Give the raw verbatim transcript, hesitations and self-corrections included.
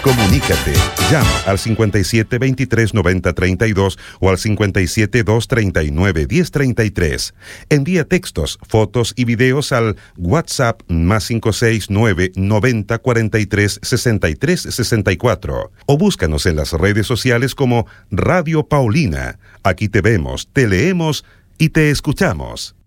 Comunícate. Llama al cincuenta y siete, veintitrés, noventa, treinta y dos o al cincuenta y siete, doscientos treinta y nueve, diez treinta y tres. Envía textos, fotos y videos al WhatsApp más cinco seis nueve, noventa, cuarenta y tres, sesenta y tres sesenta y cuatro o búscanos en las redes sociales como Radio Paulina. Aquí te vemos, te leemos y te escuchamos.